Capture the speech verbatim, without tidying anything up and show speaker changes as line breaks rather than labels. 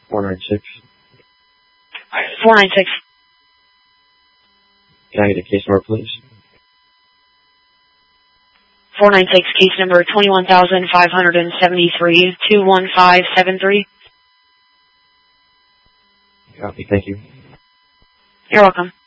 four nine six.
four nine six.
Can I get a case number, please?
four nine six, case number twenty-one thousand five hundred seventy-three, two one five seven three.
Copy, thank you.
You're welcome.